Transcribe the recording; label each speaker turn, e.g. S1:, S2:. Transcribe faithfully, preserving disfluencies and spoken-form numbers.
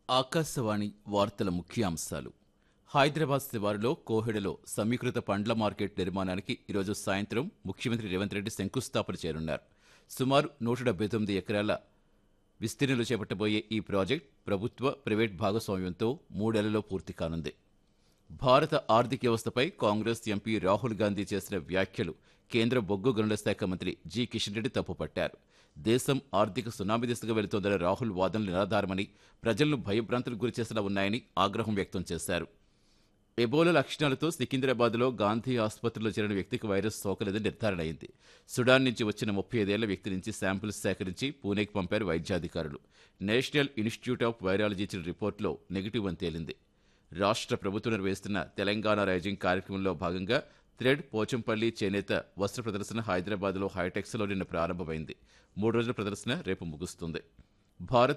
S1: ఆకాశవాణి వార్తల ముఖ్యాంశాలు. హైదరాబాద్ శివారులో కోహెడలో సమీకృత పండ్ల మార్కెట్ నిర్మాణానికి ఈరోజు సాయంత్రం ముఖ్యమంత్రి రేవంత్ రెడ్డి శంకుస్థాపన చేయనున్నారు. సుమారు నూట డెబ్బై తొమ్మిది ఎకరాల విస్తీర్ణంలో చేపట్టబోయే ఈ ప్రాజెక్ట్ ప్రభుత్వ, ప్రైవేట్ భాగస్వామ్యంతో మూడేళ్లలో పూర్తి కానుంది. భారత ఆర్థిక వ్యవస్థపై కాంగ్రెస్ ఎంపీ రాహుల్ గాంధీ చేసిన వ్యాఖ్యలు కేంద్ర బొగ్గు గనుల శాఖ మంత్రి జి కిషన్ రెడ్డి తప్పుపట్టారు. దేశం ఆర్థిక సునామీ దిశగా వెళుతోందన్న రాహుల్ వాదనలు నిరాధారమని, ప్రజలను భయభ్రాంతులకు గురిచేసేలా ఉన్నాయని ఆగ్రహం వ్యక్తం చేశారు. ఎబోలా లక్షణాలతో సికింద్రాబాద్లో గాంధీ ఆసుపత్రిలో చేరిన వ్యక్తికి వైరస్ సోకలేదని నిర్ధారణ అయింది. సుడాన్ నుంచి వచ్చిన ముప్పై ఐదేళ్ల వ్యక్తి నుంచి శాంపిల్స్ సేకరించి పూణేకి పంపారు వైద్యాధికారులు. నేషనల్ ఇన్స్టిట్యూట్ ఆఫ్ వైరాలజీ ఇచ్చిన రిపోర్టులో నెగిటివ్ అని తేలింది. రాష్ట్ర ప్రభుత్వం నిర్వహిస్తున్న తెలంగాణ రైజింగ్ కార్యక్రమంలో భాగంగా థ్రెడ్ పోచంపల్లి చేనేత వస్త్ర ప్రదర్శన హైదరాబాద్లో హైటెక్స్లో నిన్న ప్రారంభమైంది. మూడు రోజుల ప్రదర్శన రేపు ముగుస్తుంది. భారత్